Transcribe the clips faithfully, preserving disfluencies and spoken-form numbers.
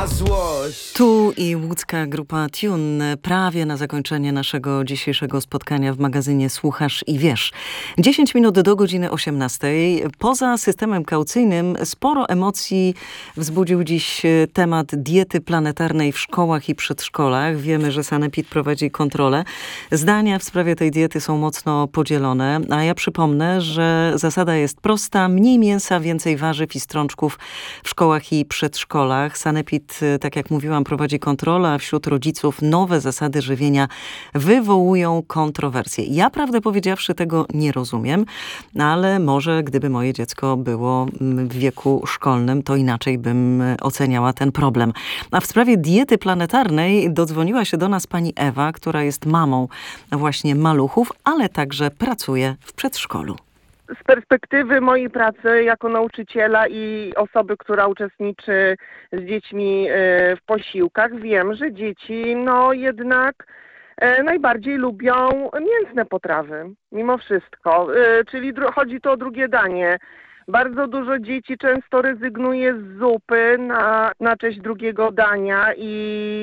Złość. Tu i łódzka grupa Tune prawie na zakończenie naszego dzisiejszego spotkania w magazynie Słuchasz i Wiesz. dziesięć minut do godziny osiemnastej. Poza systemem kaucyjnym sporo emocji wzbudził dziś temat diety planetarnej w szkołach i przedszkolach. Wiemy, że Sanepid prowadzi kontrolę. Zdania w sprawie tej diety są mocno podzielone, a ja przypomnę, że zasada jest prosta. Mniej mięsa, więcej warzyw i strączków w szkołach i przedszkolach. Sanepid, tak jak mówiłam, prowadzi kontrolę, a wśród rodziców nowe zasady żywienia wywołują kontrowersje. Ja, prawdę powiedziawszy, tego nie rozumiem, ale może gdyby moje dziecko było w wieku szkolnym, to inaczej bym oceniała ten problem. A w sprawie diety planetarnej dodzwoniła się do nas pani Ewa, która jest mamą właśnie maluchów, ale także pracuje w przedszkolu. Z perspektywy mojej pracy jako nauczyciela i osoby, która uczestniczy z dziećmi w posiłkach, wiem, że dzieci no jednak najbardziej lubią mięsne potrawy, mimo wszystko. Czyli chodzi tu o drugie danie. Bardzo dużo dzieci często rezygnuje z zupy na, na cześć drugiego dania i,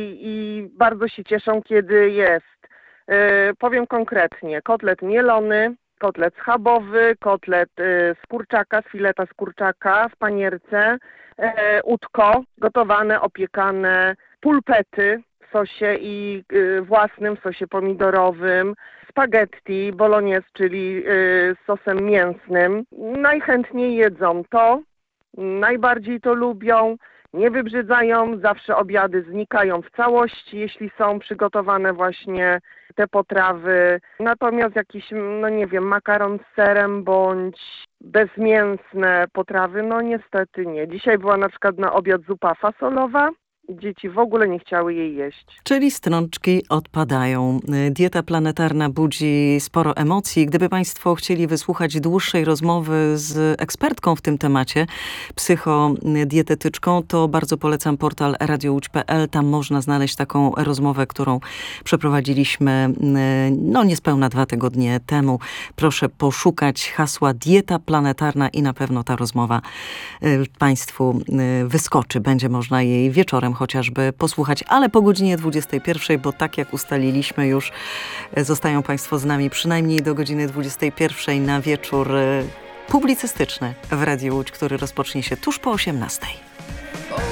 i bardzo się cieszą, kiedy jest. Powiem konkretnie, kotlet mielony, kotlet schabowy, kotlet y, z kurczaka, z fileta z kurczaka w panierce, e, udko gotowane, opiekane, pulpety w sosie i y, własnym sosie pomidorowym, spaghetti bolognese, czyli y, z sosem mięsnym. Najchętniej jedzą to, najbardziej to lubią. Nie wybrzydzają, zawsze obiady znikają w całości, jeśli są przygotowane właśnie te potrawy. Natomiast jakiś, no nie wiem, makaron z serem bądź bezmięsne potrawy, no niestety nie. Dzisiaj była na przykład na obiad zupa fasolowa. Dzieci w ogóle nie chciały jej jeść. Czyli strączki odpadają. Dieta planetarna budzi sporo emocji. Gdyby państwo chcieli wysłuchać dłuższej rozmowy z ekspertką w tym temacie, psychodietetyczką, to bardzo polecam portal radio łódź kropka pe el. Tam można znaleźć taką rozmowę, którą przeprowadziliśmy no niespełna dwa tygodnie temu. Proszę poszukać hasła dieta planetarna i na pewno ta rozmowa państwu wyskoczy. Będzie można jej wieczorem chociażby posłuchać, ale po godzinie dwudziestej pierwszej, bo tak jak ustaliliśmy już, zostają państwo z nami przynajmniej do godziny dwudziestej pierwszej na wieczór publicystyczny w Radiu Łódź, który rozpocznie się tuż po osiemnastej.